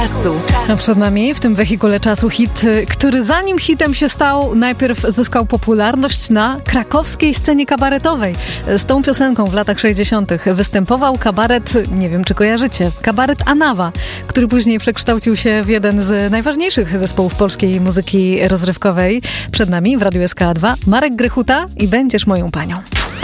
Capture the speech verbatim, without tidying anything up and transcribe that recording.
A przed nami w tym wehikule czasu hit, który zanim hitem się stał, najpierw zyskał popularność na krakowskiej scenie kabaretowej. Z tą piosenką w latach sześćdziesiątych występował kabaret, nie wiem czy kojarzycie, kabaret Anawa, który później przekształcił się w jeden z najważniejszych zespołów polskiej muzyki rozrywkowej. Przed nami w Radiu S K A dwa Marek Grechuta i Będziesz moją panią.